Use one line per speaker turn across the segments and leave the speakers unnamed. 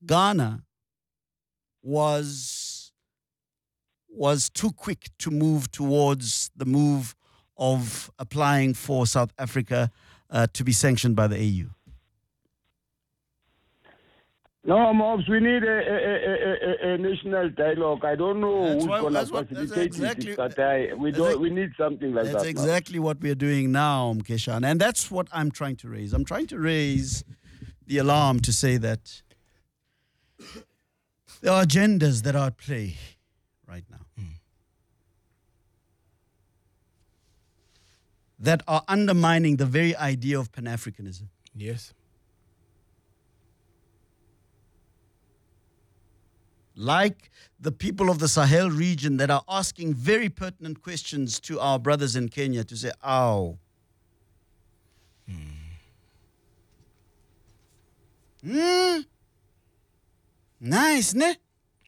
Ghana was too quick to move towards the move of applying for South Africa to be sanctioned by the AU?
No, Mobs, we need a national dialogue. I don't know who's going to facilitate it, but we need something like that.
That's exactly what we're doing now, Mkeshana, and that's what I'm trying to raise. I'm trying to raise the alarm to say that there are agendas that are at play right now that are undermining the very idea of Pan-Africanism.
Yes.
Like the people of the Sahel region that are asking very pertinent questions to our brothers in Kenya to say, nice, ne?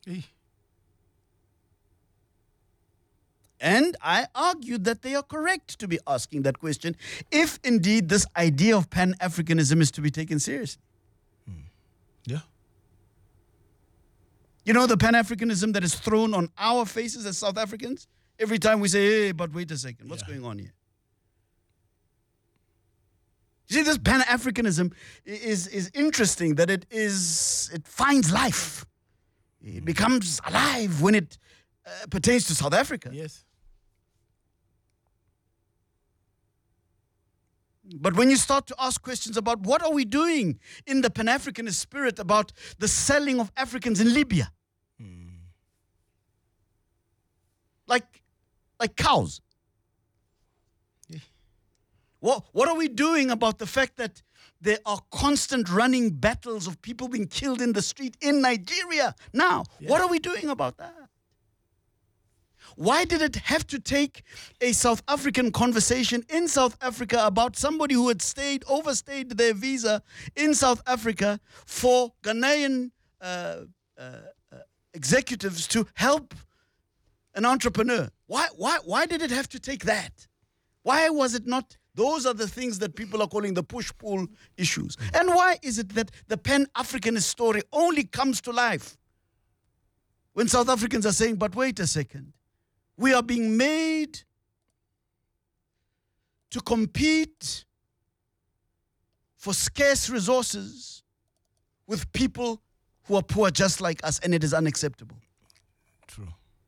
And I argued that they are correct to be asking that question if indeed this idea of Pan-Africanism is to be taken seriously.
Yeah.
You know the Pan-Africanism that is thrown on our faces as South Africans? Every time we say, hey, but wait a second, what's going on here? You see, this Pan-Africanism is interesting that it finds life. It becomes alive when it pertains to South Africa.
Yes.
But when you start to ask questions about what are we doing in the Pan-Africanist spirit about the selling of Africans in Libya? Like cows. What are we doing about the fact that there are constant running battles of people being killed in the street in Nigeria now? Yeah. What are we doing about that? Why did it have to take a South African conversation in South Africa about somebody who had overstayed their visa in South Africa for Ghanaian executives to help an entrepreneur? Why did it have to take that? Why was it not? Those are the things that people are calling the push-pull issues. And why is it that the Pan-Africanist story only comes to life when South Africans are saying, but wait a second, we are being made to compete for scarce resources with people who are poor just like us, and it is unacceptable.
True.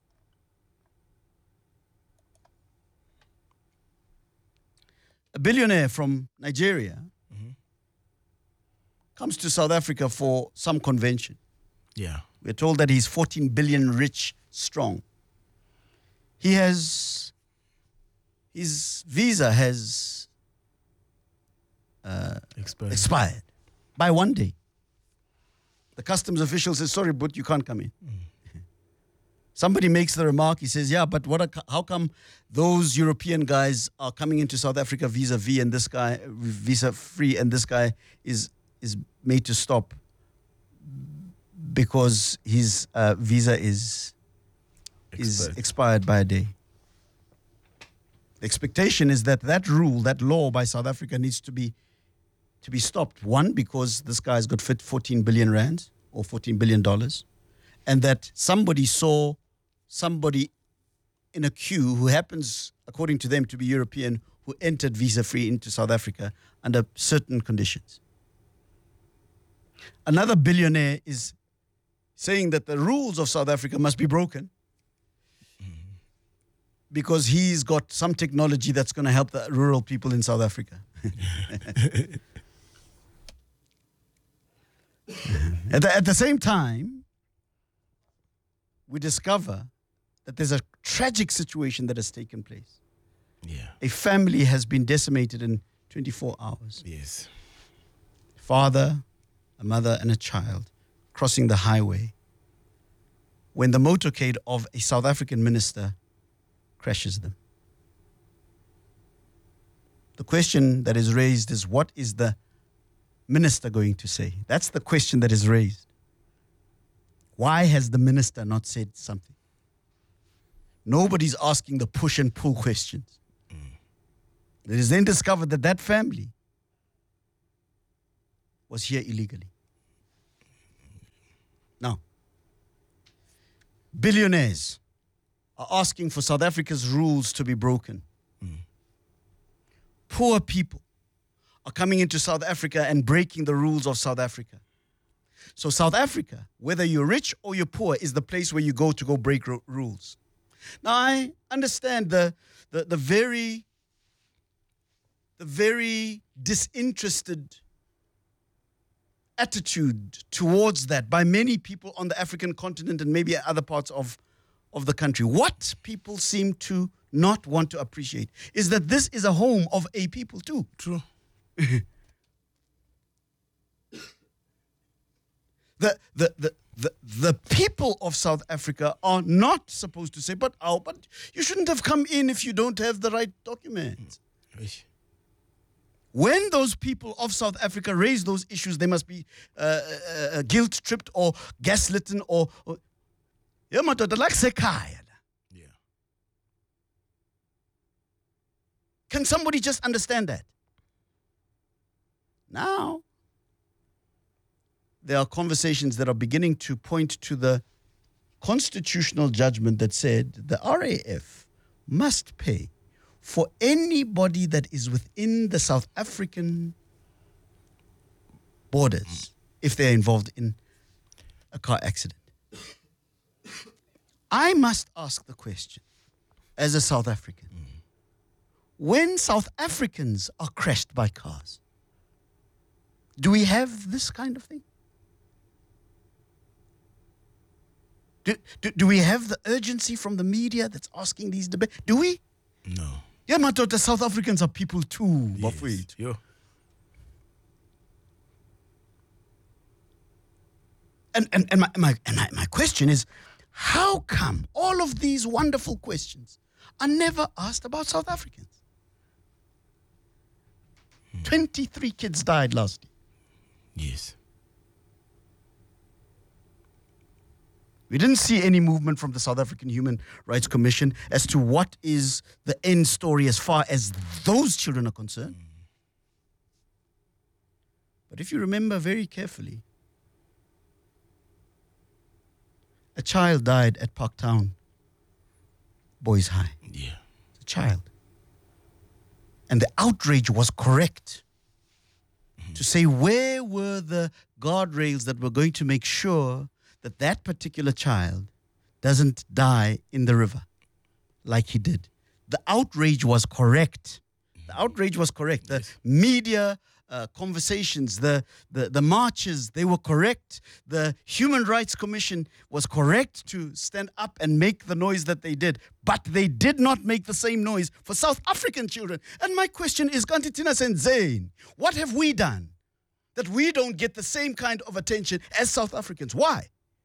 A billionaire from Nigeria comes to South Africa for some convention.
Yeah.
We're told that he's 14 billion rich strong. His visa has expired by one day. The customs official says, sorry, but you can't come in. Somebody makes the remark, he says, yeah, but how come those European guys are coming into South Africa visa-free and this guy is made to stop because his visa is expired by a day? The expectation is that rule, that law by South Africa needs to be stopped. One, because this guy's got 14 billion rands or $14 billion, and that somebody saw somebody in a queue who happens, according to them, to be European, who entered visa-free into South Africa under certain conditions. Another billionaire is saying that the rules of South Africa must be broken because he's got some technology that's going to help the rural people in South Africa. At the same time, we discover that there's a tragic situation that has taken place.
Yeah.
A family has been decimated in 24 hours.
Yes.
Father, a mother, and a child crossing the highway when the motorcade of a South African minister crashes them. The question that is raised is, what is the minister going to say? That's the question that is raised. Why has the minister not said something? Nobody's asking the push and pull questions. It is then discovered that family was here illegally. Now, billionaires are asking for South Africa's rules to be broken. Poor people are coming into South Africa and breaking the rules of South Africa. So South Africa, whether you're rich or you're poor, is the place where you go to break rules. Now, I understand the very disinterested attitude towards that by many people on the African continent and maybe other parts of the country. What people seem to not want to appreciate is that this is a home of a people too.
True.
The people of South Africa are not supposed to say, but you shouldn't have come in if you don't have the right documents. When those people of South Africa raise those issues, they must be guilt-tripped or gaslitten or like sekhaya.
Yeah.
Can somebody just understand that? Now, there are conversations that are beginning to point to the constitutional judgment that said the RAF must pay for anybody that is within the South African borders if they're involved in a car accident. I must ask the question, as a South African, when South Africans are crashed by cars, do we have this kind of thing? Do we have the urgency from the media that's asking these debates? Do we?
No.
Yeah, the South Africans are people too,
Yes.
Bafwethu.
Yeah.
And my question is, how come all of these wonderful questions are never asked about South Africans? 23 kids died last year.
Yes.
We didn't see any movement from the South African Human Rights Commission as to what is the end story as far as those children are concerned. But if you remember very carefully, a child died at Parktown Boys High.
Yeah.
A child. And the outrage was correct to say, where were the guardrails that were going to make sure that that particular child doesn't die in the river like he did? The outrage was correct. The outrage was correct. The media conversations, the marches, they were correct. The Human Rights Commission was correct to stand up and make the noise that they did. But they did not make the same noise for South African children. And my question is, Kantitina Senzane, what have we done that we don't get the same kind of attention as South Africans? Why?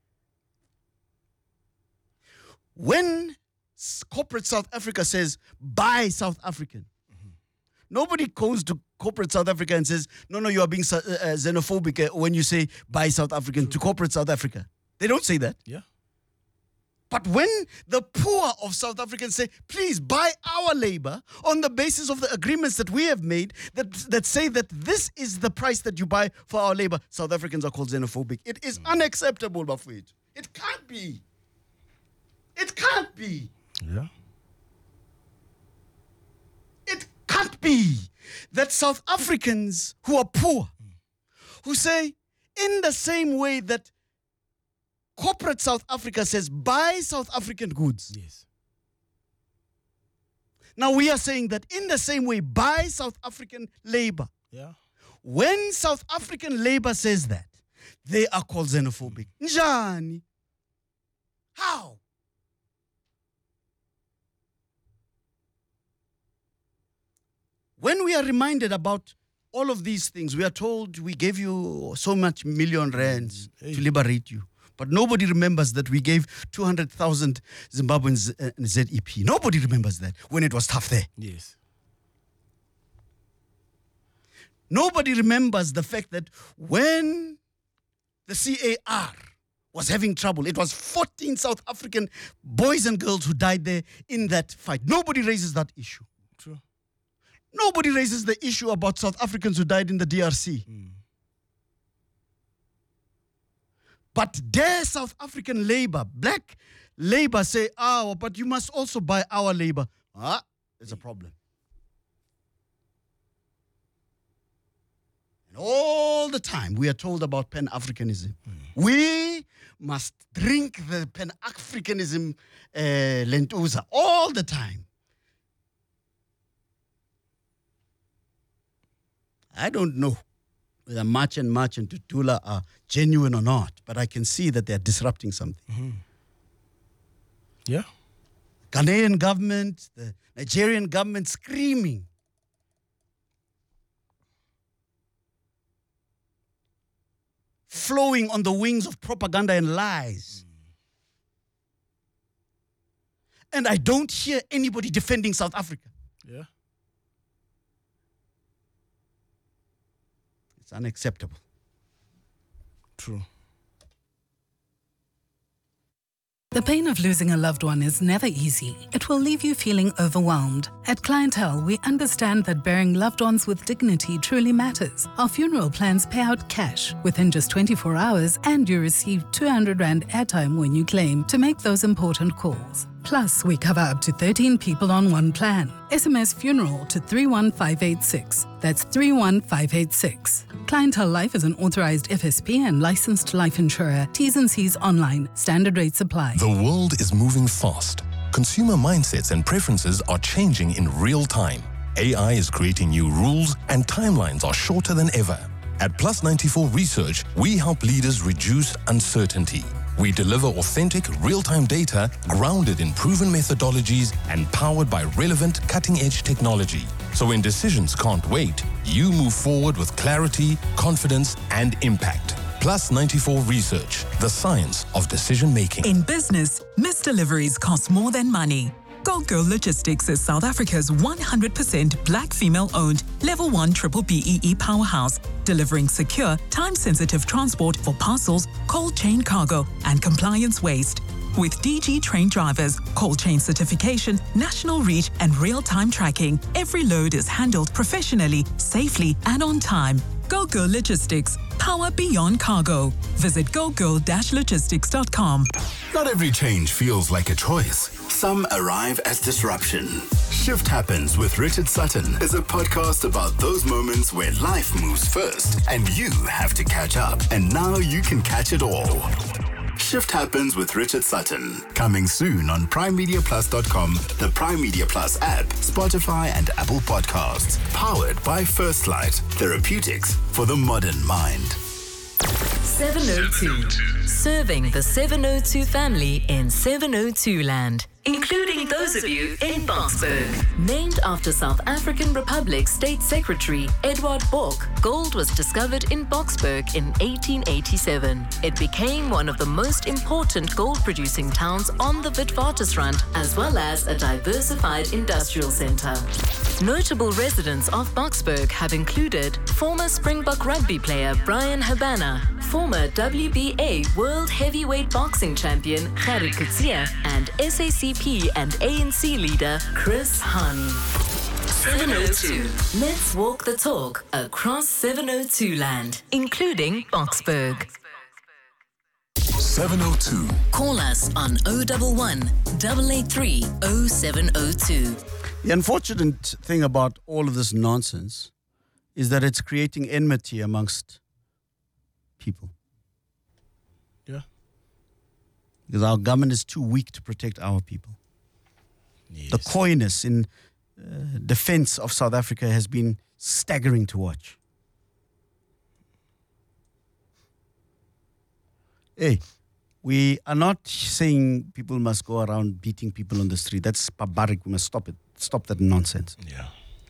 When corporate South Africa says, buy South African, nobody goes to corporate South Africa and says, no, you are being xenophobic when you say buy South African to corporate South Africa. They don't say that.
Yeah.
But when the poor of South Africans say, please buy our labor on the basis of the agreements that we have made that say that this is the price that you buy for our labor, South Africans are called xenophobic. It is unacceptable, Bafwethu. It can't be. It can't be.
Yeah.
It can't be that South Africans who are poor, who say, in the same way that corporate South Africa says, buy South African goods.
Yes.
Now we are saying that in the same way, buy South African labor.
Yeah.
When South African labor says that, they are called xenophobic. Njani? How? When we are reminded about all of these things, we are told we gave you so much million rands to liberate you. But nobody remembers that we gave 200,000 Zimbabweans ZEP. Nobody remembers that when it was tough there.
Yes.
Nobody remembers the fact that when the CAR was having trouble, it was 14 South African boys and girls who died there in that fight. Nobody raises that issue.
True.
Nobody raises the issue about South Africans who died in the DRC. But dare South African labor, black labor say, but you must also buy our labor. There's a problem. And all the time we are told about Pan-Africanism. We must drink the Pan-Africanism lentuza all the time. I don't know whether March and Tutula are genuine or not, but I can see that they're disrupting something.
Mm-hmm. Yeah.
Ghanaian government, the Nigerian government screaming. Flowing on the wings of propaganda and lies. And I don't hear anybody defending South Africa.
Yeah.
It's unacceptable.
True.
The pain of losing a loved one is never easy. It will leave you feeling overwhelmed. At Clientele, we understand that burying loved ones with dignity truly matters. Our funeral plans pay out cash within just 24 hours, and you receive 200 Rand airtime when you claim to make those important calls. Plus, we cover up to 13 people on one plan. SMS funeral to 31586. That's 31586. Clientele Life is an authorized FSP and licensed life insurer. T's and C's online. Standard rates apply.
The world is moving fast. Consumer mindsets and preferences are changing in real time. AI is creating new rules and timelines are shorter than ever. At Plus 94 Research, we help leaders reduce uncertainty. We deliver authentic, real-time data grounded in proven methodologies and powered by relevant, cutting-edge technology. So when decisions can't wait, you move forward with clarity, confidence, and impact. Plus 94 Research, the science of decision-making.
In business, missed deliveries cost more than money. Go Girl Logistics is South Africa's 100% black female-owned Level 1 Triple BEE powerhouse, delivering secure, time-sensitive transport for parcels, cold chain cargo, and compliance waste. With DG trained drivers, cold chain certification, national reach, and real-time tracking, every load is handled professionally, safely, and on time. Go Girl Logistics. Power beyond cargo. Visit gogirl-logistics.com.
Not every change feels like a choice. Some arrive as disruption. Shift Happens with Richard Sutton is a podcast about those moments where life moves first and you have to catch up. And now you can catch it all. Shift Happens with Richard Sutton. Coming soon on PrimeMediaPlus.com, the Prime Media Plus app, Spotify, and Apple Podcasts. Powered by First Light. Therapeutics for the modern mind.
702. Serving the 702 family in 702 land, including those of you in Boksburg. Named after South African Republic State Secretary Edward Bok, gold was discovered in Boksburg in 1887. It became one of the most important gold-producing towns on the Witwatersrand, as well as a diversified industrial center. Notable residents of Boksburg have included former Springbok rugby player Brian Habana, former WBA World Heavyweight Boxing Champion Gerrit Coetzee, and SACP and ANC leader Chris Hani. 702. Let's walk the talk across 702 land, including Boksburg.
702.
Call us on 011 883 0702.
The unfortunate thing about all of this nonsense is that it's creating enmity amongst people.
Yeah.
Because our government is too weak to protect our people.
Yes.
The coyness in defense of South Africa has been staggering to watch. Hey, we are not saying people must go around beating people on the street. That's barbaric. We must stop it. Stop that nonsense.
Yeah.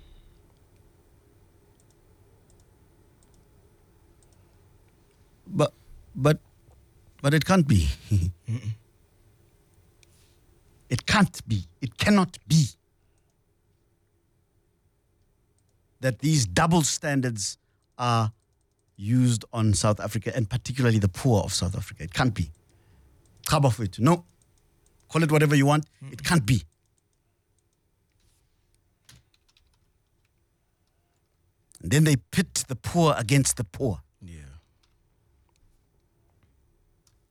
But it can't be. It can't be. It cannot be that these double standards are used on South Africa and particularly the poor of South Africa. It can't be. No. Call it whatever you want. It can't be. And then they pit the poor against the poor.
Yeah.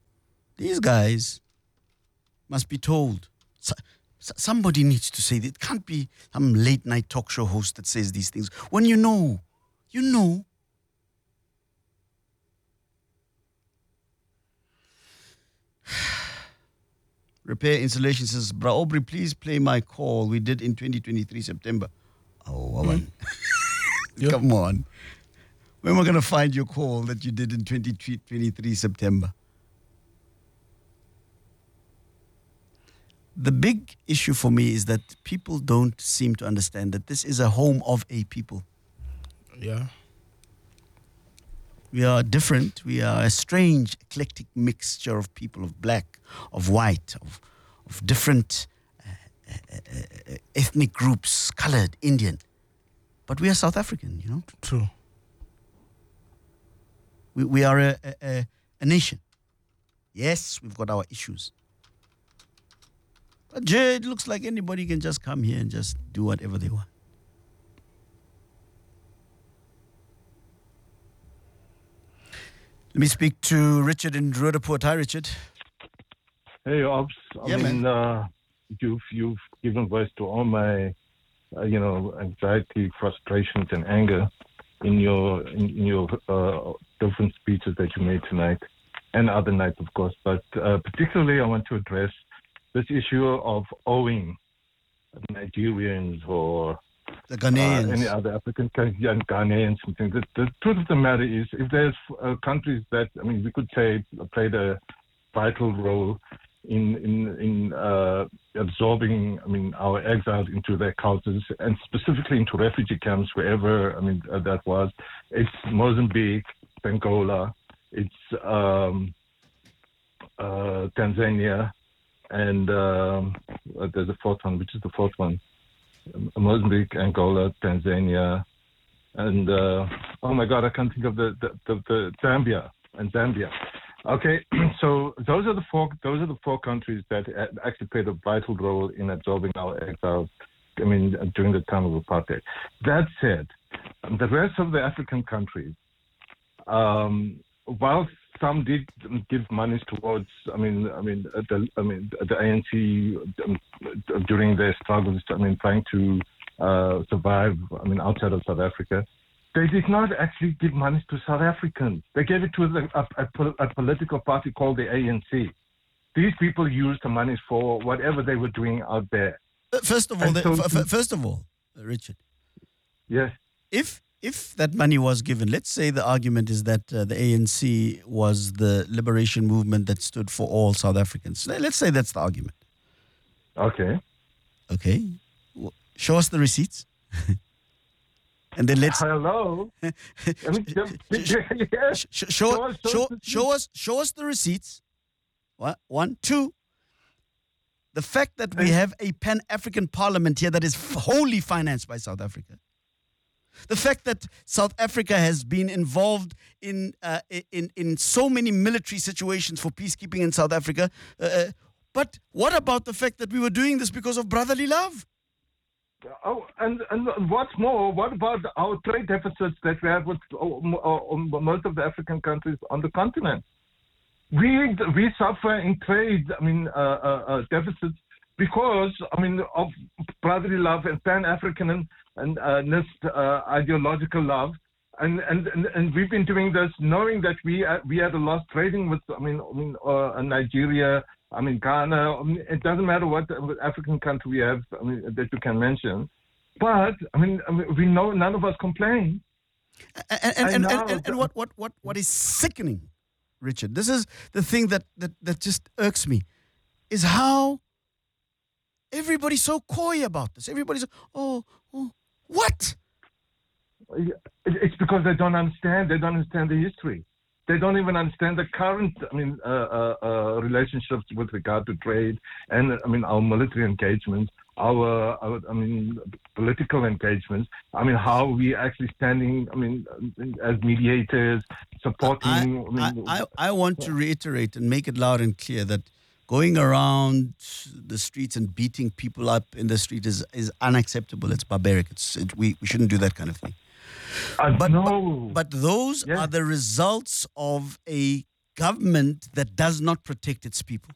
These guys must be told. Somebody needs to say that. It can't be some late night talk show host that says these things. When you know. Repair Installation says, Bra Aubrey, please play my call we did in 2023 September. Oh, woman. Come on. When am I going to find your call that you did in 2023 September? The big issue for me is that people don't seem to understand that this is a home of a people.
Yeah.
We are different. We are a strange, eclectic mixture of people, of black, of white, of different ethnic groups, colored, Indian. But we are South African, you know.
True.
We are a nation. Yes, we've got our issues. But it looks like anybody can just come here and just do whatever they want. Let me speak to Richard in Roodepoort. Hi, Richard.
Hey, Obs. You've given voice to all my, anxiety, frustrations, and anger in your different speeches that you made tonight and other nights, of course. But particularly, I want to address this issue of owing Nigerians or
the Ghanaians,
any other African countries, and Ghanaians. Something. The truth of the matter is, if there's countries that we could say played a vital role in absorbing, our exiles into their cultures and specifically into refugee camps, wherever that was. It's Mozambique, Angola, it's Tanzania, and there's a fourth one. Which is the fourth one? Mozambique, Angola, Tanzania, and oh my God, I can't think of the Zambia. Okay, so those are the four countries that actually played a vital role in absorbing our exiles. During the time of apartheid. That said, the rest of the African countries, while some did give money towards, the ANC during their struggles, trying to survive, outside of South Africa, they did not actually give money to South Africans. They gave it to a political party called the ANC. These people used the money for whatever they were doing out there.
First of all, Richard.
Yes.
If that money was given, let's say the argument is that the ANC was the liberation movement that stood for all South Africans. Let's say that's the argument.
Okay.
Show us the receipts. And then let's...
Hello?
Show us the receipts. What? 1, 2. The fact that we have a Pan-African parliament here that is wholly financed by South Africa. The fact that South Africa has been involved in so many military situations for peacekeeping in South Africa. But what about the fact that we were doing this because of brotherly love?
Oh, and what's more, what about our trade deficits that we have with most of the African countries on the continent? We suffer in trade, deficits because, of brotherly love and Pan-African and ideological love. And we've been doing this knowing that we had a loss trading with, Nigeria, Ghana. It doesn't matter what African country we have, that you can mention. But, we know none of us complain.
And what is sickening, Richard, this is the thing that just irks me, is how everybody's so coy about this. Everybody's, what?
It's because they don't understand. They don't understand the history. They don't even understand the current, relationships with regard to trade and, our military engagements, our political engagements. How we actually standing, as mediators, supporting.
I want to reiterate and make it loud and clear that going around the streets and beating people up in the street is unacceptable. It's barbaric. We shouldn't do that kind of thing. But those are the results of a government that does not protect its people.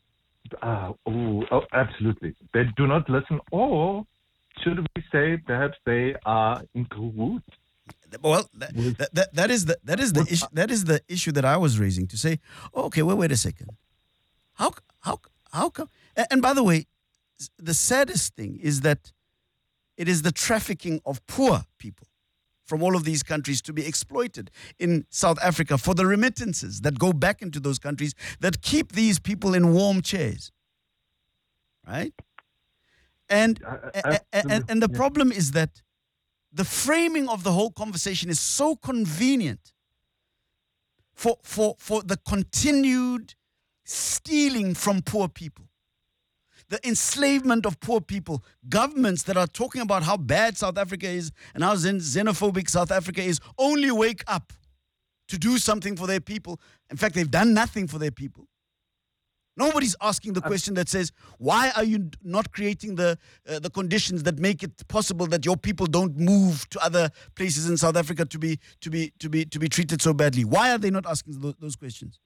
Absolutely. They do not listen, or should we say perhaps they are in cahoots?
Well, that is the issue. That is the issue that I was raising, to say, okay, wait a second. How come? And by the way, the saddest thing is that it is the trafficking of poor people from all of these countries to be exploited in South Africa for the remittances that go back into those countries that keep these people in warm chairs, right? And the problem is that the framing of the whole conversation is so convenient for the continued stealing from poor people, the enslavement of poor people, governments that are talking about how bad South Africa is and how xenophobic South Africa is only wake up to do something for their people. In fact, they've done nothing for their people. Nobody's asking the question that says, why are you not creating the conditions that make it possible that your people don't move to other places in South Africa to be treated so badly? Why are they not asking those questions?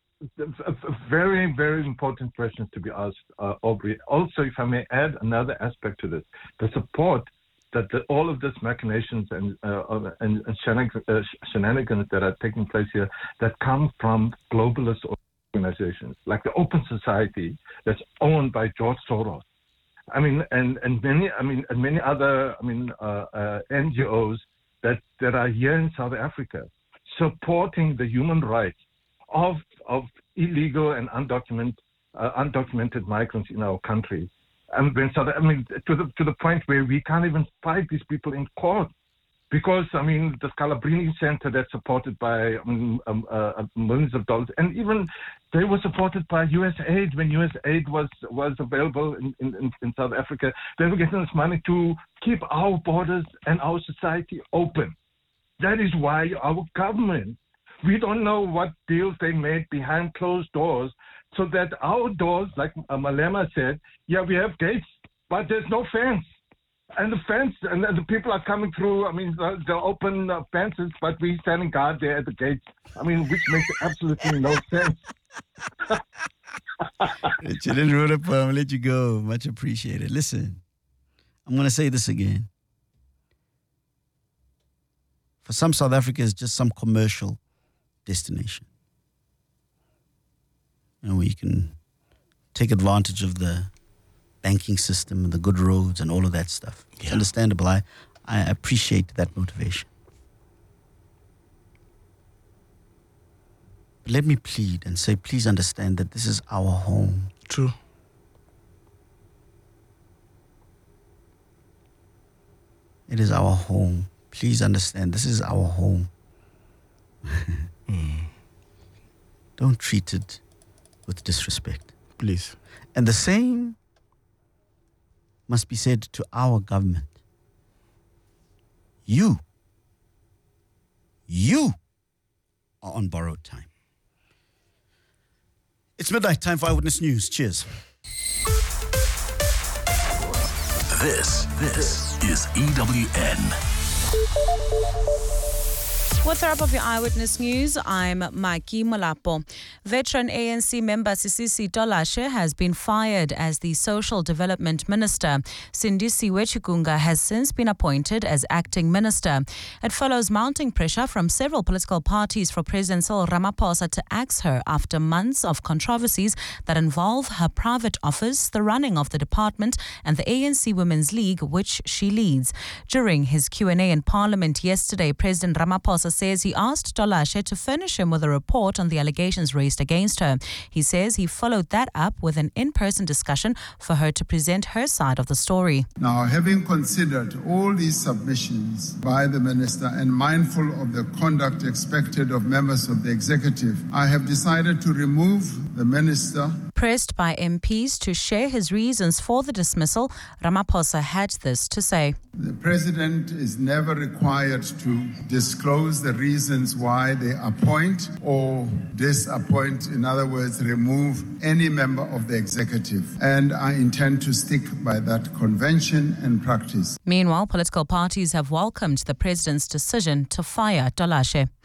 Very, very important questions to be asked, Aubrey. Also, if I may add another aspect to this, the support that all of these machinations and shenanigans that are taking place here that come from globalist organizations like the Open Society that's owned by George Soros. And many other NGOs that are here in South Africa supporting the human rights of illegal and undocumented migrants in our country, to the point where we can't even fight these people in court, because the Scalabrini Center that's supported by millions of dollars, and even they were supported by USAID when USAID was available in South Africa. They were getting this money to keep our borders and our society open. That is why our government, we don't know what deals they made behind closed doors, so that our doors, like Malema said, we have gates, but there's no fence. And the fence, and the people are coming through, they'll open fences, but we standing guard there at the gates. Which makes absolutely no sense.
Richard wrote I'll let you go. Much appreciated. Listen, I'm going to say this again. For some, South Africa is just some commercial destination, and where you can take advantage of the banking system and the good roads and all of that stuff. Yeah. It's understandable. I appreciate that motivation. But let me plead and say, please understand that this is our home.
True.
It is our home. Please understand, this is our home. Don't treat it with disrespect.
Please.
And the same must be said to our government. You are on borrowed time. It's midnight, time for Eyewitness News. Cheers.
This is EWN.
What's up of your Eyewitness News? I'm Maiki Molapo. Veteran ANC member Sisisi Tolashe has been fired as the Social Development Minister. Sindisi Wechikunga has since been appointed as acting minister. It follows mounting pressure from several political parties for President Cyril Ramaphosa to axe her after months of controversies that involve her private office, the running of the department, and the ANC Women's League, which she leads. During his Q&A in Parliament yesterday, President Ramaphosa says he asked Tolashe to furnish him with a report on the allegations raised against her. He says he followed that up with an in-person discussion for her to present her side of the story.
Now, having considered all these submissions by the minister and mindful of the conduct expected of members of the executive, I have decided to remove the minister.
Pressed by MPs to share his reasons for the dismissal, Ramaphosa had this to say.
The president is never required to disclose the reasons why they appoint or disappoint, in other words, remove any member of the executive. And I intend to stick by that convention and practice.
Meanwhile, political parties have welcomed the president's decision to fire Tolashe.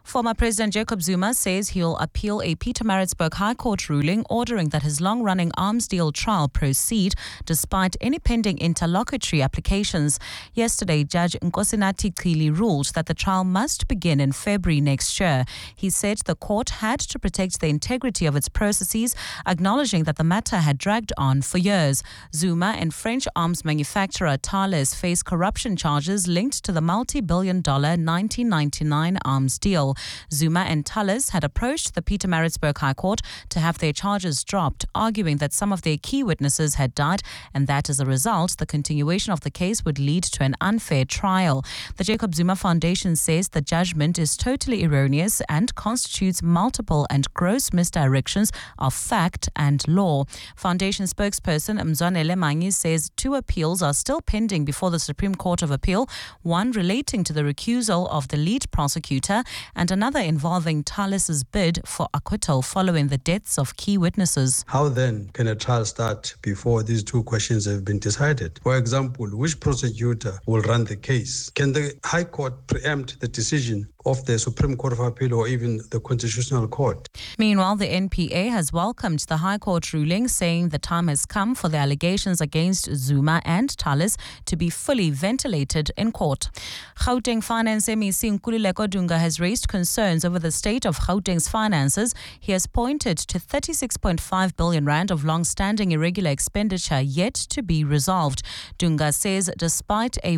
Former President Jacob Zuma says he'll appeal a Pietermaritzburg High Court ruling ordering that his long-running arms deal trial proceed despite any pending interlocutory applications. Yesterday, Judge Nkosinathi Chili ruled that the trial must begin in February next year. He said the court had to protect the integrity of its processes, acknowledging that the matter had dragged on for years. Zuma and French arms manufacturer Thales face corruption charges linked to the multi-billion-dollar 1999 arms deal. Zuma and Thales had approached the Pietermaritzburg High Court to have their charges dropped, arguing that some of their key witnesses had died and that as a result, the continuation of the case would lead to an unfair trial. The Jacob Zuma Foundation says the judgment is totally erroneous and constitutes multiple and gross misdirections of fact and law. Foundation spokesperson Mzwanele Manyi says 2 appeals are still pending before the Supreme Court of Appeal, one relating to the recusal of the lead prosecutor and another involving Thales' bid for acquittal following the deaths of key witnesses.
How then can a trial start before these 2 questions have been decided? For example, which prosecutor will run the case? Can the High Court preempt the decision of the Supreme Court of Appeal or even the Constitutional Court?
Meanwhile, the NPA has welcomed the High Court ruling, saying the time has come for the allegations against Zuma and Thales to be fully ventilated in court. Gauteng Finance MEC Nkululeko Dunga has raised concerns over the state of Gauteng's finances. He has pointed to 36.5 billion rand of long-standing irregular expenditure yet to be resolved. Dunga says despite a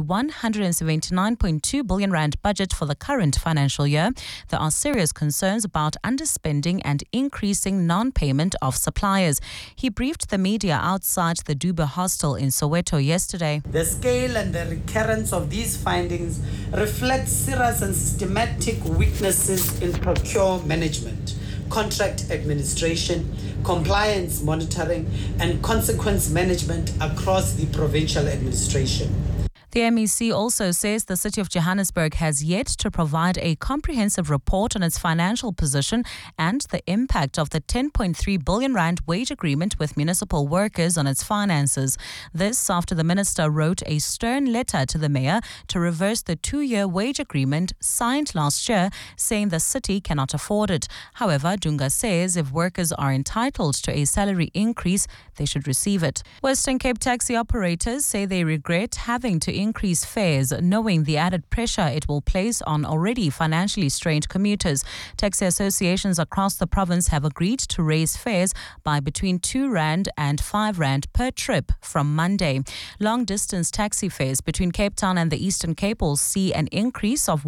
179.2 billion rand budget for the current financial year, there are serious concerns about underspending and increasing non-payment of suppliers. He briefed the media outside the Dube Hostel in Soweto yesterday.
The scale and the recurrence of these findings reflect serious and systematic weaknesses in procurement management, contract administration, compliance monitoring, and consequence management across the provincial administration.
The MEC also says the City of Johannesburg has yet to provide a comprehensive report on its financial position and the impact of the 10.3 billion rand wage agreement with municipal workers on its finances. This after the minister wrote a stern letter to the mayor to reverse the 2-year wage agreement signed last year, saying the city cannot afford it. However, Dunga says if workers are entitled to a salary increase, they should receive it. Western Cape taxi operators say they regret having to increase fares, knowing the added pressure it will place on already financially strained commuters. Taxi associations across the province have agreed to raise fares by between 2 rand and 5 rand per trip from Monday. Long-distance taxi fares between Cape Town and the Eastern Cape will see an increase of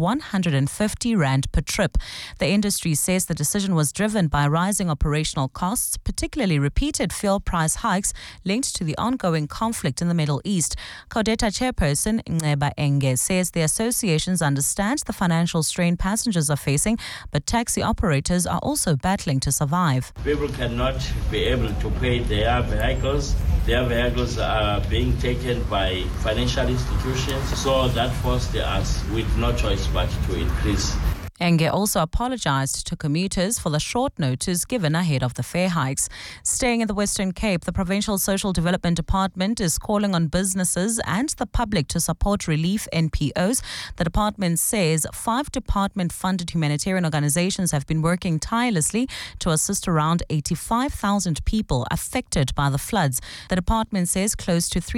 150 rand per trip. The industry says the decision was driven by rising operational costs, particularly repeated fuel price hikes linked to the ongoing conflict in the Middle East. CODETA chairperson Nceba Enge says the associations understand the financial strain passengers are facing, but taxi operators are also battling to survive.
People cannot be able to pay their vehicles. Their vehicles are being taken by financial institutions, so that forced us with no choice but to increase.
Enge also apologized to commuters for the short notice given ahead of the fare hikes. Staying in the Western Cape, the Provincial Social Development Department is calling on businesses and the public to support relief NPOs. The department says 5 department-funded humanitarian organizations have been working tirelessly to assist around 85,000 people affected by the floods. The department says close to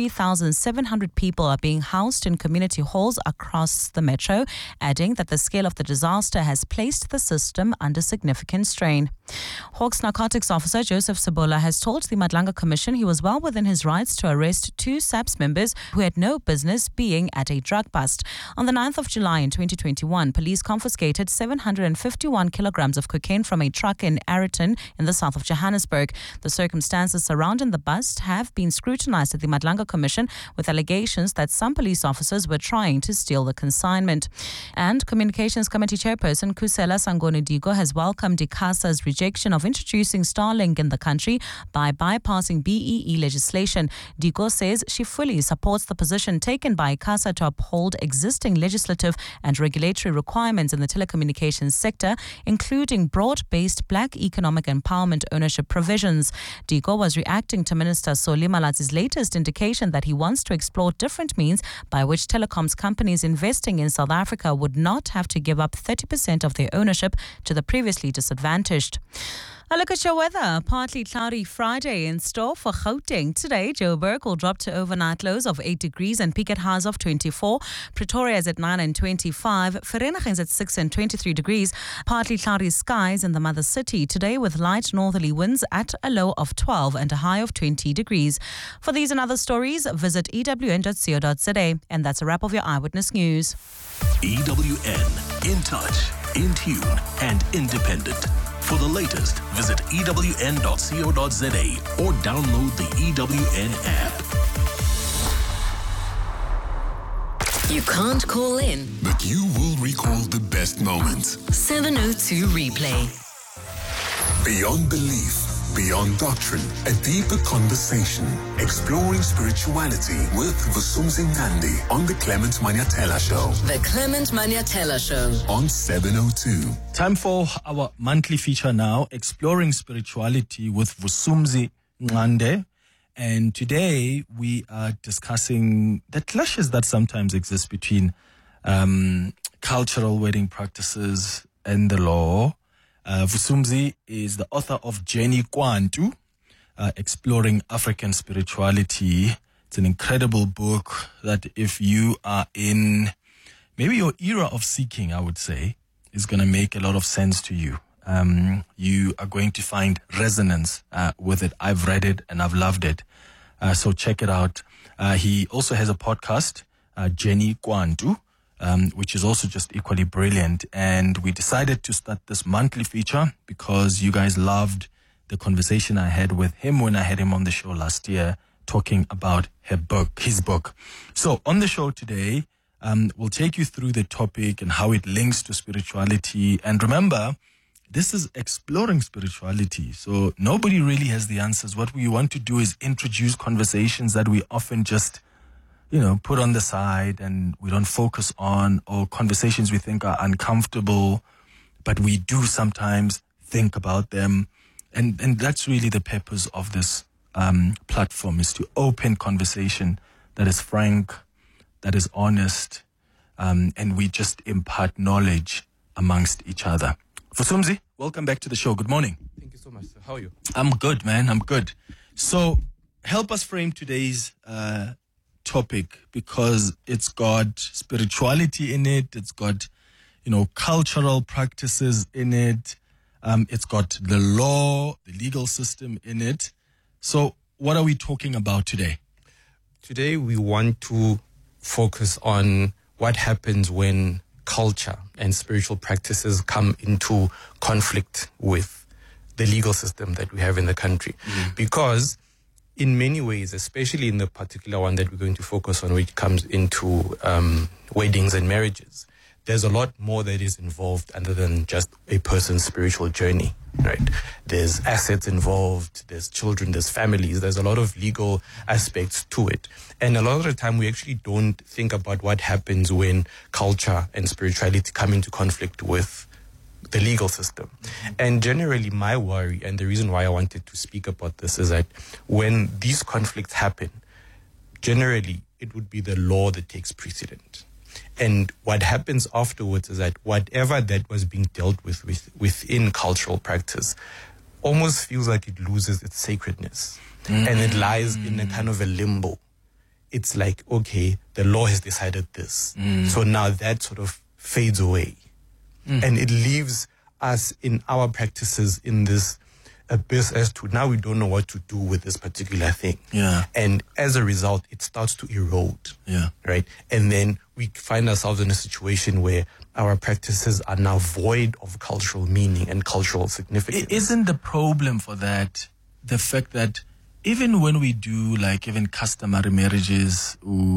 3,700 people are being housed in community halls across the metro, adding that the scale of the disaster has placed the system under significant strain. Hawks narcotics officer Joseph Sabola has told the Madlanga Commission he was well within his rights to arrest 2 SAPS members who had no business being at a drug bust. On the 9th of July in 2021, police confiscated 751 kilograms of cocaine from a truck in Ayrton in the south of Johannesburg. The circumstances surrounding the bust have been scrutinized at the Madlanga Commission, with allegations that some police officers were trying to steal the consignment. And Communications Committee Chairperson Kusela Sangoni Digo has welcomed ICASA's rejection of introducing Starlink in the country by bypassing BEE legislation. Diko says she fully supports the position taken by ICASA to uphold existing legislative and regulatory requirements in the telecommunications sector, including broad-based black economic empowerment ownership provisions. Diko was reacting to Minister Solly Malatsi's latest indication that he wants to explore different means by which telecoms companies investing in South Africa would not have to give up 30% of their ownership to the previously disadvantaged. A look at your weather. Partly cloudy Friday in store for Gauteng. Today, Joburg will drop to overnight lows of 8 degrees and peak at highs of 24. Pretoria is at 9 and 25. Vereeniging is at 6 and 23 degrees. Partly cloudy skies in the mother city today with light northerly winds at a low of 12 and a high of 20 degrees. For these and other stories, visit ewn.co.za. And that's a wrap of your Eyewitness News.
EWN, in touch, in tune and independent. For the latest, visit ewn.co.za or download the EWN app.
You can't call in,
but you will recall the best moments.
702 Replay.
Beyond belief, beyond doctrine, a deeper conversation. Exploring spirituality with Vusumzi Ngandi on the Clement Manyatela Show.
The Clement Manyatela Show.
On 702.
Time for our monthly feature now, Exploring Spirituality with Vusumzi Ngandi. And today we are discussing the clashes that sometimes exist between cultural wedding practices and the law. Vusumzi is the author of Jenny Kwantu, Exploring African Spirituality. It's an incredible book that if you are in maybe your era of seeking, I would say, is going to make a lot of sense to you. You are going to find resonance with it. I've read it and I've loved it. So check it out. He also has a podcast, Jenny Kwantu, which is also just equally brilliant. And we decided to start this monthly feature because you guys loved the conversation I had with him when I had him on the show last year, talking about his book. So on the show today, we'll take you through the topic and how it links to spirituality. And remember, this is exploring spirituality. So nobody really has the answers. What we want to do is introduce conversations that we often just put on the side and we don't focus on, or conversations we think are uncomfortable, but we do sometimes think about them. And that's really the purpose of this platform, is to open conversation that is frank, that is honest, and we just impart knowledge amongst each other. Vusumzi, welcome back to the show. Good morning.
Thank you so much, sir. How are you?
I'm good, man. I'm good. So help us frame today's topic, because it's got spirituality in it, it's got cultural practices in it, it's got the law, the legal system in it. So what are we talking about today?
Today we want to focus on what happens when culture and spiritual practices come into conflict with the legal system that we have in the country. Because in many ways, especially in the particular one that we're going to focus on, which comes into weddings and marriages, there's a lot more that is involved other than just a person's spiritual journey, right? There's assets involved, there's children, there's families, there's a lot of legal aspects to it. And a lot of the time we actually don't think about what happens when culture and spirituality come into conflict with the legal system. And generally my worry, and the reason why I wanted to speak about this, is that when these conflicts happen, generally it would be the law that takes precedent. And what happens afterwards is that whatever that was being dealt with within cultural practice almost feels like it loses its sacredness. And it lies in a kind of a limbo. It's like, okay, the law has decided this. So now that sort of fades away. And it leaves us in our practices in this abyss as to now we don't know what to do with this particular thing. And as a result, it starts to erode. Right? And then we find ourselves in a situation where our practices are now void of cultural meaning and cultural significance.
Isn't the problem for that the fact that even when we do even customary marriages,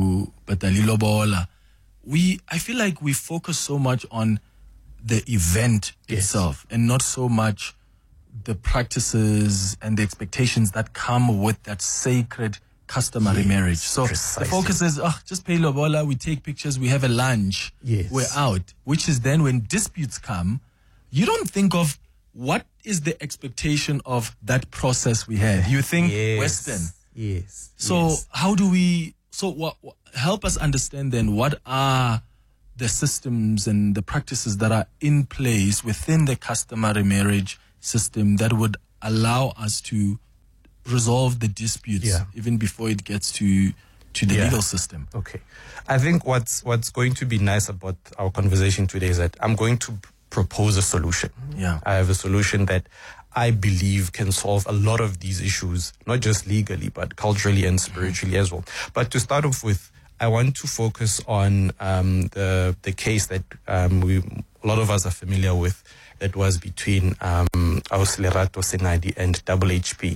I feel like we focus so much on the event itself and not so much the practices and the expectations that come with that sacred customary marriage. So
precisely.
The focus is, just pay lobola, we take pictures, we have a lunch, we're out. Which is then when disputes come, you don't think of what is the expectation of that process we had. You think Western.
Yes.
So how do we, help us understand then what are the systems and the practices that are in place within the customary marriage system that would allow us to resolve the disputes even before it gets to the legal system.
Okay. I think what's going to be nice about our conversation today is that I'm going to propose a solution.
Yeah.
I have a solution that I believe can solve a lot of these issues, not just legally, but culturally and spiritually as well. But to start off with, I want to focus on the case that a lot of us are familiar with, that was between Ausi Lerato Sengadi and Double HP.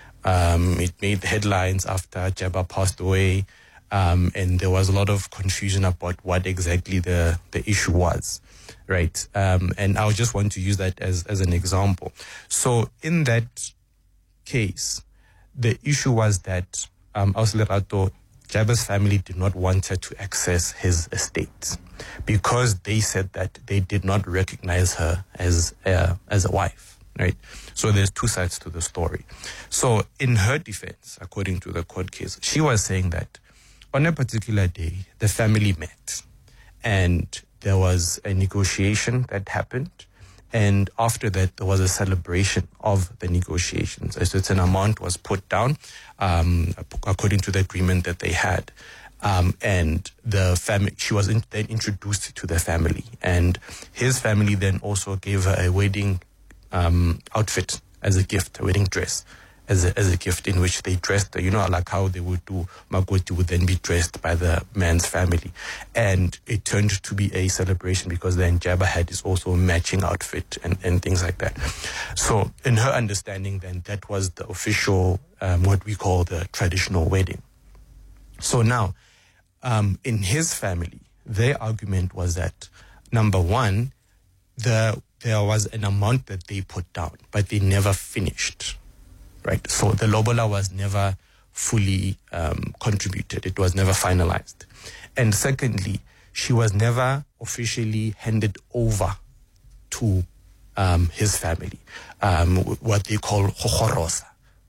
It made headlines after Jeba passed away, and there was a lot of confusion about what exactly the issue was, right? And I just want to use that as an example. So in that case, the issue was that Ausi Lerato, Jeba's family did not want her to access his estate because they said that they did not recognize her as a wife, right? So there's two sides to the story. So in her defense, according to the court case, she was saying that on a particular day, the family met and there was a negotiation that happened. And after that, there was a celebration of the negotiations. A certain amount was put down according to the agreement that they had. And the family, she was then introduced to the family. And his family then also gave her a wedding outfit as a gift, a wedding dress as a gift, in which they dressed her, like how they would do, Makoti would then be dressed by the man's family. And it turned to be a celebration because then Jeba had his also matching outfit and things like that. So in her understanding then, that was the official, what we call the traditional wedding. So now, in his family, their argument was that, number one, there was an amount that they put down, but they never finished. Right, so the lobola was never fully contributed. It was never finalized. And secondly, she was never officially handed over to his family, what they call hochorosa,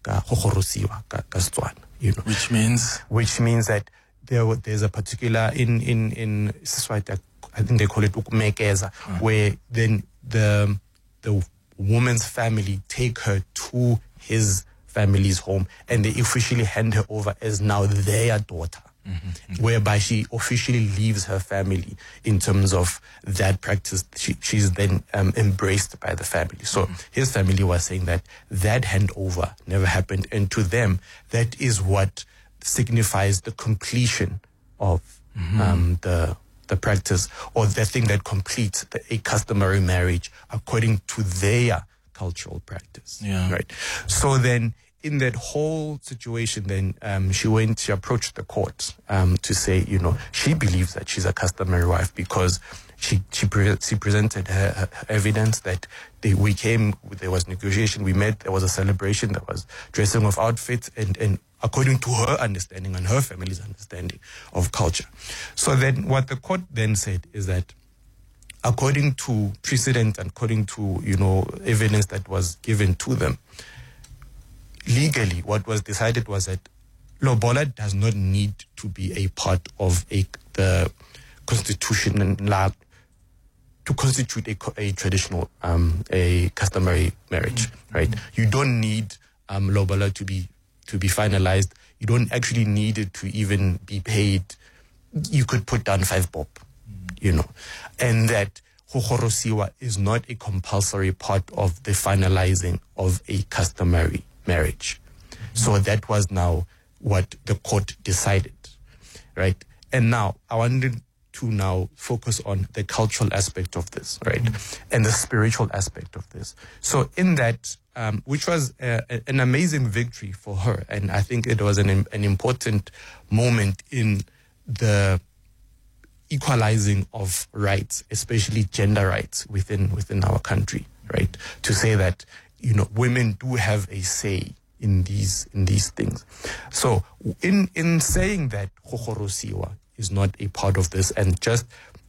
which means that there's a particular in Siswati, I think they call it ukumekeza, where then the woman's family take her to his family's home and they officially hand her over as now their daughter, whereby she officially leaves her family in terms of that practice. She's then embraced by the family. So his family was saying that handover never happened, and to them that is what signifies the completion of the practice, or the thing that completes a customary marriage according to their cultural practice. Right. So then in that whole situation, then she approached the court to say, she believes that she's a customary wife because she presented her evidence that there was negotiation, we met, there was a celebration, there was dressing of outfits, and according to her understanding and her family's understanding of culture. So then what the court then said is that according to precedent and according to, evidence that was given to them, legally, what was decided was that lobola does not need to be a part of the constitution and law to constitute a traditional, a customary marriage, right? You don't need lobola to be finalized. You don't actually need it to even be paid. You could put down 5 bob. And that hochorosiwa is not a compulsory part of the finalizing of a customary marriage. So that was now what the court decided, right? And now I wanted to now focus on the cultural aspect of this, right? And the spiritual aspect of this. So in that, which was an amazing victory for her, and I think it was an important moment in the equalizing of rights, especially gender rights within our country, right? To say that women do have a say in these things. So in saying that Khokhorosiwa is not a part of this, and just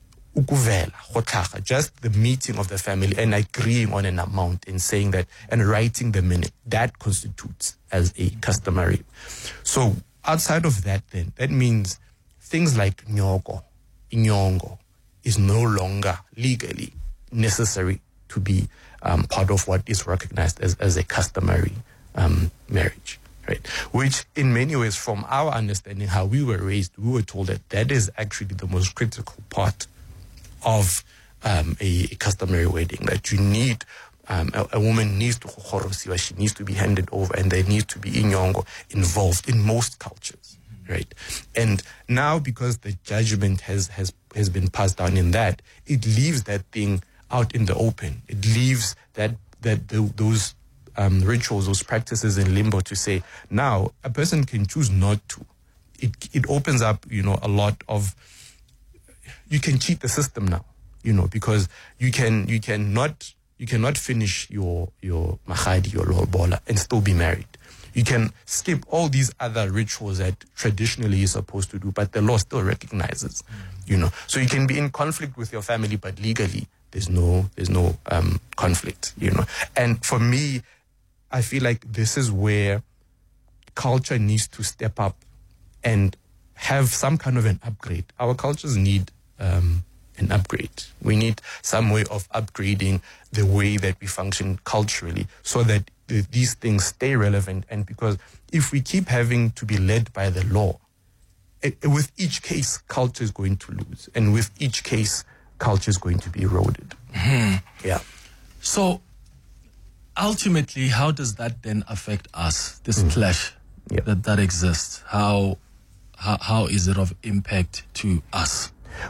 just the meeting of the family and agreeing on an amount and saying that and writing the minute, that constitutes as a customary. So outside of that, then that means things like inyongo is no longer legally necessary to be part of what is recognized as a customary marriage, right? Which in many ways, from our understanding, how we were raised, we were told that is actually the most critical part of a customary wedding, that you need, a woman needs to khokhorosiwa, she needs to be handed over, and there needs to be inyongo involved in most cultures, right? And now, because the judgment has been passed down in that, it leaves that thing out in the open. It leaves those rituals, those practices in limbo to say, now a person can choose not to. It opens up, a lot of, you can cheat the system now, because you cannot finish your mahadi, your lobola, and still be married. You can skip all these other rituals that traditionally you're supposed to do, but the law still recognizes, So you can be in conflict with your family, but legally there's no conflict, And for me, I feel like this is where culture needs to step up and have some kind of an upgrade. Our cultures need an upgrade. We need some way of upgrading the way that we function culturally so that these things stay relevant. And because if we keep having to be led by the law, with each case, culture is going to lose. And with each case, culture is going to be eroded.
Mm-hmm.
Yeah.
So ultimately, how does that then affect us, this clash that exists? How is it of impact to us?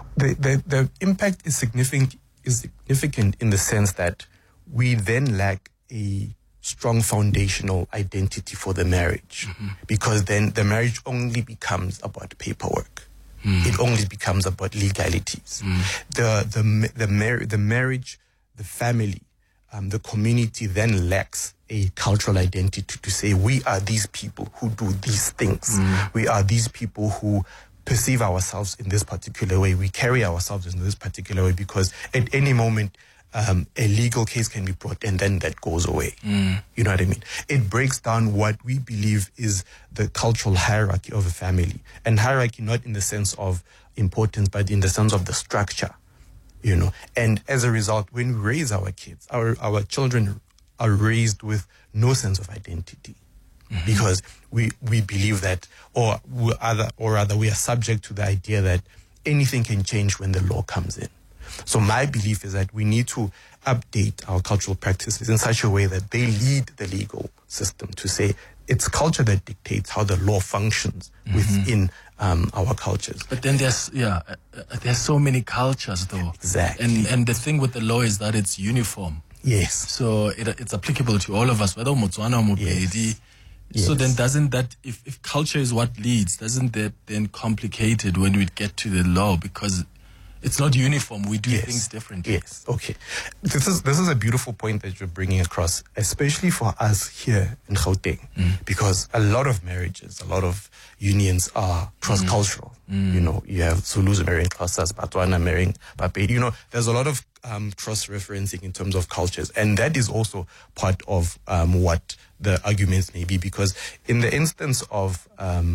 The impact is significant in the sense that we then lack a strong foundational identity for the marriage, because then the marriage only becomes about paperwork. It only becomes about legalities. The marriage, the family, the community then lacks a cultural identity to say we are these people who do these things. We are these people who perceive ourselves in this particular way. We carry ourselves in this particular way because at any moment a legal case can be brought and then that goes away. You know what I mean? It breaks down what we believe is the cultural hierarchy of a family. And hierarchy not in the sense of importance, but in the sense of the structure, And as a result, when we raise our kids, our children are raised with no sense of identity. Because we believe that, or rather we are subject to the idea that anything can change when the law comes in. So my belief is that we need to update our cultural practices in such a way that they lead the legal system to say it's culture that dictates how the law functions within our cultures.
But then there's so many cultures though.
Exactly.
And the thing with the law is that it's uniform.
Yes.
So it's applicable to all of us, whether Motswana or Mopedi. Yes. So then doesn't that, if culture is what leads, doesn't that then complicate it when we get to the law? Because it's not uniform. We do things differently.
Yes. Okay. This is a beautiful point that you're bringing across, especially for us here in Gauteng, because a lot of marriages, a lot of unions are cross-cultural. You have Zulus marrying Xhosas, Batswana marrying Bapedi. There's a lot of cross-referencing in terms of cultures, and that is also part of what the arguments may be, because in the instance of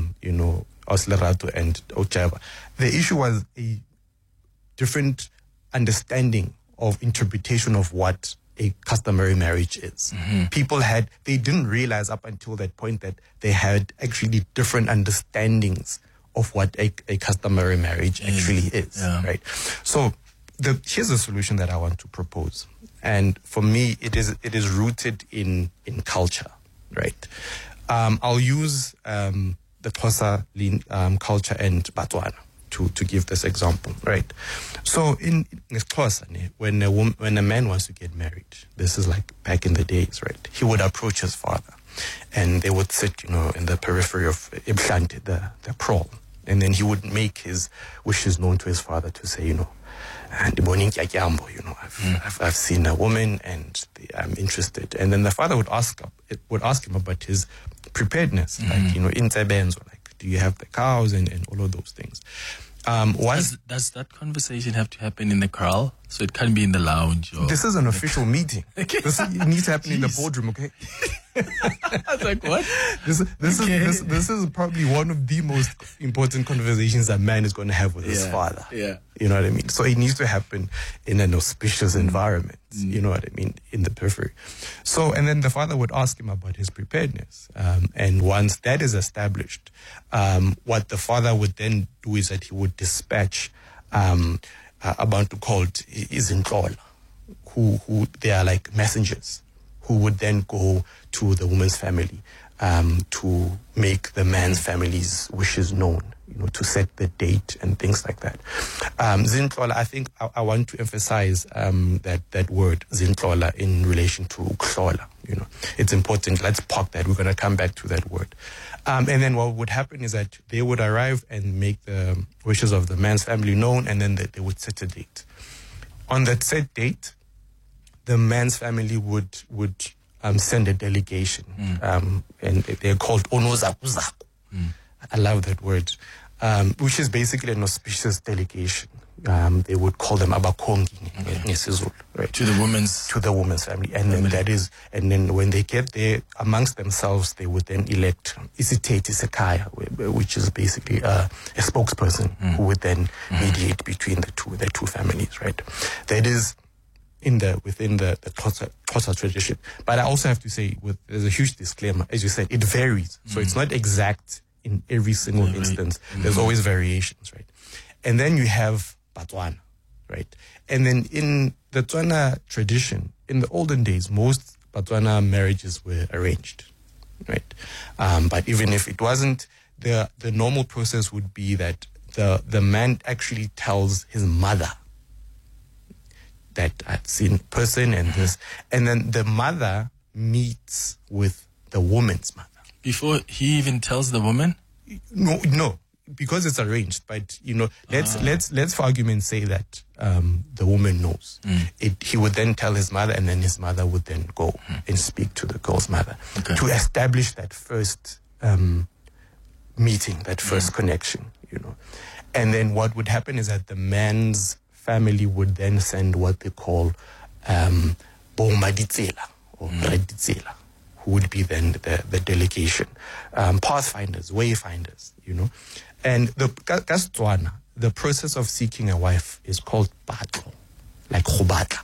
Oslerato and Ochaba, the issue was a different understanding of interpretation of what a customary marriage is. People they didn't realize up until that point that they had actually different understandings of what a customary marriage actually is, right? So here's a solution that I want to propose. And for me, it is rooted in culture, right? I'll use the Xhosa culture and Batswana to give this example, right? So in Xhosa, when a man wants to get married, this is like back in the days, right? He would approach his father, and they would sit, in the periphery of Iblante, the kraal, And then he would make his wishes known to his father to say, I've seen a woman and I'm interested. And then the father would ask him about his preparedness, like, in Tsebenzo, like, do you have the cows and all of those things.
Does that conversation have to happen in the kraal? So it can't be in the lounge?
This is an official meeting. It needs to happen in the boardroom, okay?
I was like, what?
This is probably one of the most important conversations that man is going to have with his father.
Yeah.
You know what I mean? So it needs to happen in an auspicious environment, you know what I mean, in the periphery. So, and then the father would ask him about his preparedness. And once that is established, what the father would then do is that he would dispatch Abantu called Izintlola, who they are like messengers, who would then go to the woman's family to make the man's family's wishes known, to set the date and things like that. Zintlola, I think I want to emphasize that word Zintlola in relation to Uklola. It's important. Let's park that. We're going to come back to that word. And then what would happen is that they would arrive and make the wishes of the man's family known, and then they would set a date. On that set date, the man's family would send a delegation, and they're called Onozakuzaku. I love that word, which is basically an auspicious delegation. They would call them abakongi, right?
To the woman's
family, and then when they get there amongst themselves, they would then elect isiteti sekaya, which is basically a spokesperson who would then mediate between the two families, right? That is within the Xhosa tradition. But I also have to say, there's a huge disclaimer. As you said, it varies, so it's not exact in every single instance. There's always variations, right? And then you have Batswana, right? And then in the Tswana tradition, in the olden days, most Batswana marriages were arranged, right? But even if it wasn't, the normal process would be that the man actually tells his mother that I've seen person and this, and then the mother meets with the woman's mother.
Before he even tells the woman?
No. Because it's arranged, but let's for argument's say that the woman knows. He would then tell his mother, and then his mother would then go and speak to the girl's mother to establish that first meeting, that first connection. And then what would happen is that the man's family would then send what they call Bomaditsela or Reditsela, who would be then the delegation, pathfinders, wayfinders, And the Tswana, the process of seeking a wife is called patlo, like khobatla,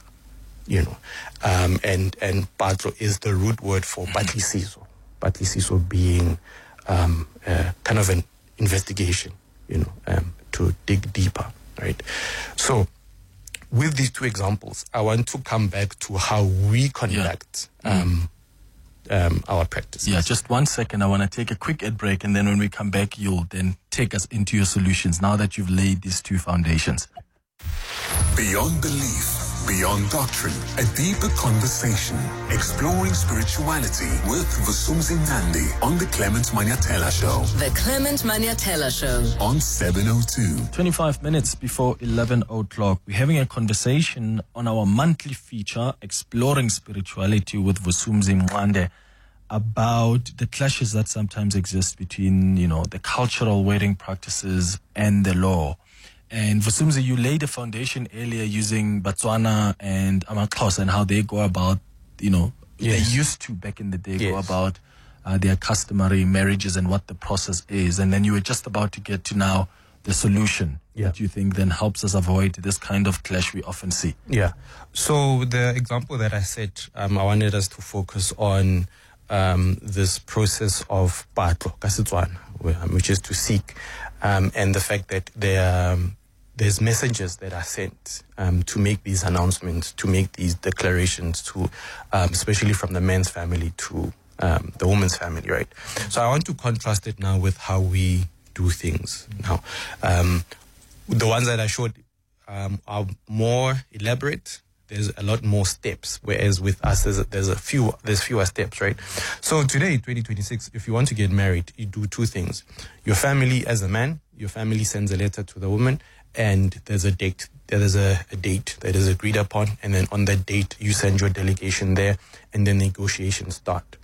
and patlo is the root word for patlisiso. Patlisiso being kind of an investigation, to dig deeper, right? So, with these two examples, I want to come back to how we conduct our practice.
Yeah, just 1 second. I want to take a quick ad break, and then when we come back, you'll then take us into your solutions now that you've laid these two foundations.
Beyond belief, beyond doctrine, a deeper conversation, exploring spirituality with Vusumuzi Mnandi on the Clement Manyathela Show.
The Clement Manyathela Show
on 702.
25 minutes before 11 o'clock, we're having a conversation on our monthly feature, Exploring Spirituality with Vusumuzi Mnandi, about the clashes that sometimes exist between, the cultural wedding practices and the law. And Vusumuzi, you laid a foundation earlier using Batswana and AmaXhosa and how they go about, they used to back in the day go about their customary marriages and what the process is. And then you were just about to get to now the solution that you think then helps us avoid this kind of clash we often see.
Yeah. So the example that I said, I wanted us to focus on this process of patlo, kasetswana, which is to seek, and the fact that there's messages that are sent to make these announcements, to make these declarations, to especially from the man's family to the woman's family, right? So I want to contrast it now with how we do things now. The ones that I showed are more elaborate, there's a lot more steps, whereas with us, there's fewer steps, right? So today, 2026, if you want to get married, you do two things. Your family, as a man, your family sends a letter to the woman, and there's a date. There is a date that is agreed upon, and then on that date, you send your delegation there, and then negotiations start.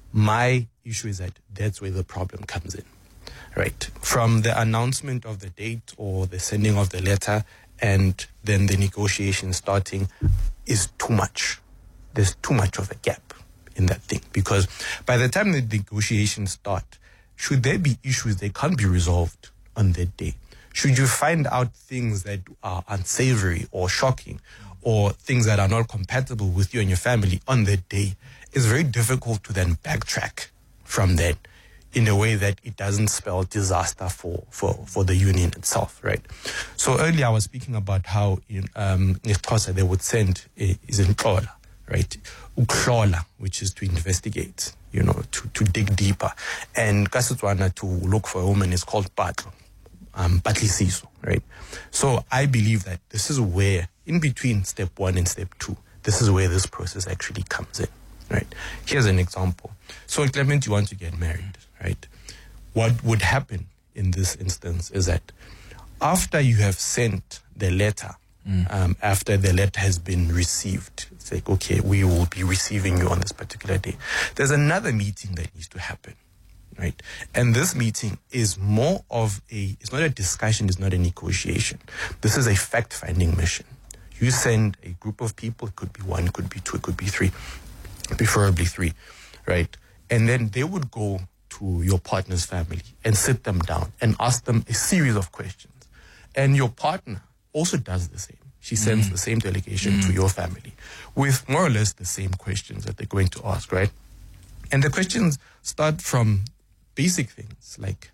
My issue is that that's where the problem comes in, right? From the announcement of the date or the sending of the letter and then the negotiation starting is too much. There's too much of a gap in that thing, because by the time the negotiations start, should there be issues, they can't be resolved on that day. Should you find out things that are unsavory or shocking or things that are not compatible with you and your family on that day, it's very difficult to then backtrack from that in a way that it doesn't spell disaster for the union itself, right? So earlier I was speaking about how in Xhosa they would send is in Xola, right? Uklola, which is to investigate, to dig deeper. And Kasetswana, to look for a woman, is called Patlo. Patlisiso, right? So I believe that this is where, in between step 1 and step 2, this is where this process actually comes in, right? Here's an example. So Clement, you want to get married, right? What would happen in this instance is that after you have sent the letter, after the letter has been received, it's like, okay, we will be receiving you on this particular day. There's another meeting that needs to happen. Right. And this meeting is more of it's not a discussion, it's not a negotiation. This is a fact-finding mission. You send a group of people, it could be 1, it could be 2, it could be 3, preferably 3, right? And then they would go to your partner's family and sit them down and ask them a series of questions. And your partner also does the same. She sends the same delegation to your family with more or less the same questions that they're going to ask, right? And the questions start from basic things like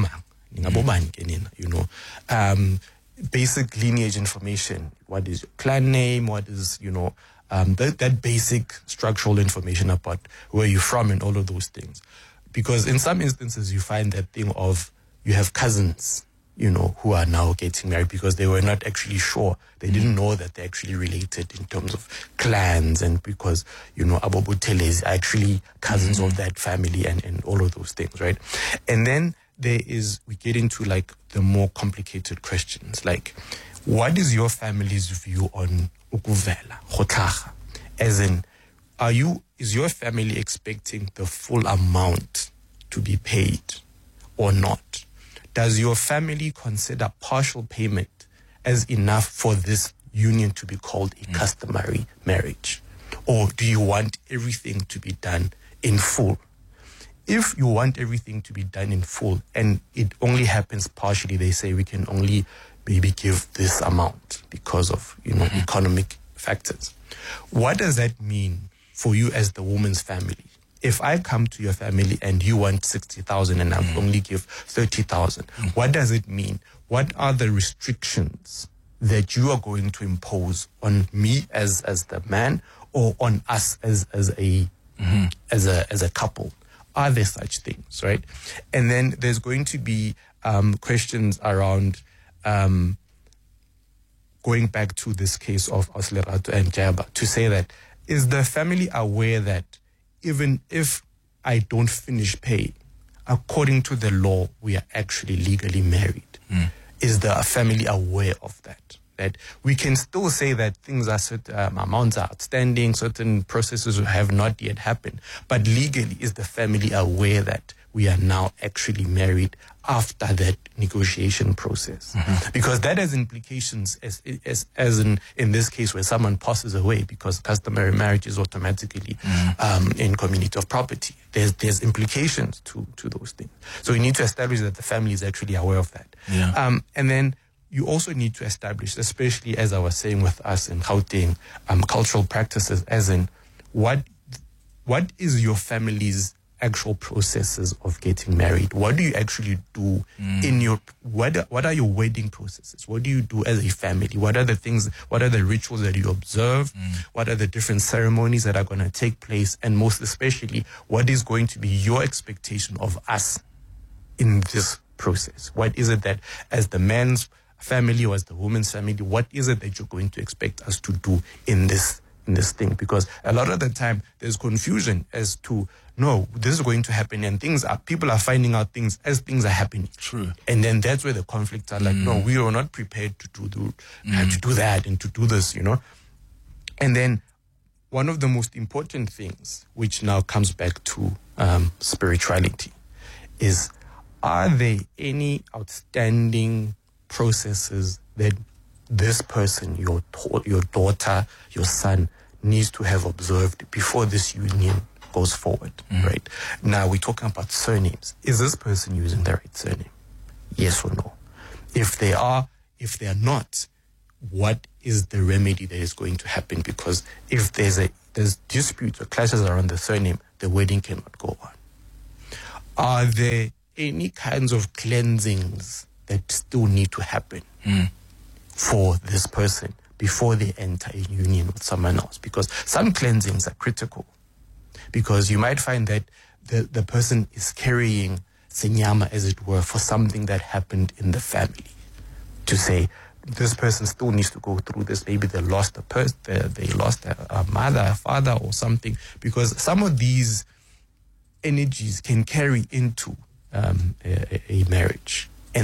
basic lineage information. What is your clan name? What is, that basic structural information about where you're from and all of those things. Because in some instances, you find that thing of you have cousins, who are now getting married because they were not actually sure. They didn't know that they're actually related in terms of clans, and because, Aboboteles are actually cousins of that family and all of those things, right? And then we get into like the more complicated questions, like what is your family's view on ukuvela, khotlaga? As in, is your family expecting the full amount to be paid or not? Does your family consider partial payment as enough for this union to be called a customary marriage? Or do you want everything to be done in full? If you want everything to be done in full and it only happens partially, they say we can only maybe give this amount because of, economic factors. What does that mean for you as the woman's family? If I come to your family and you want 60,000 and I only give 30,000, what does it mean? What are the restrictions that you are going to impose on me as the man, or on us as a couple? Are there such things, right? And then there's going to be questions around going back to this case of Oslerato and Jaba, to say that, is the family aware that even if I don't finish pay, according to the law, we are actually legally married? Is the family aware of that? That we can still say that things are certain amounts are outstanding, certain processes have not yet happened, but legally, is the family aware that we are now actually married after that negotiation process? Because that has implications as in this case where someone passes away, because customary marriage is automatically in community of property. There's implications to those things. So we need to establish that the family is actually aware of that. And then you also need to establish, especially as I was saying with us in Gauteng, cultural practices, as in what is your family's actual processes of getting married? What do you actually do in your, what are your wedding processes? What do you do as a family? What are the things, what are the rituals that you observe? What are the different ceremonies that are going to take place? And most especially, what is going to be your expectation of us in this process? What is it that, as the man's family or as the woman's family, what is it that you're going to expect us to do in this thing? Because a lot of the time there's confusion as to, no, this is going to happen, and people are finding out things as things are happening.
True.
And then that's where the conflicts are like, no, we are not prepared to do that and to do this, And then one of the most important things, which now comes back to spirituality, is, are there any outstanding processes that this person, your daughter, your son, needs to have observed before this union goes forward, right? Now we're talking about surnames. Is this person using the right surname? Yes or no? If they are not, what is the remedy that is going to happen? Because if there's disputes or clashes around the surname, the wedding cannot go on. Are there any kinds of cleansings that still need to happen for this person before they enter a union with someone else? Because some cleansings are critical, because you might find that the person is carrying senyama, as it were, for something that happened in the family. To say, this person still needs to go through this. Maybe they lost a mother, a father, or something. Because some of these energies can carry into a marriage.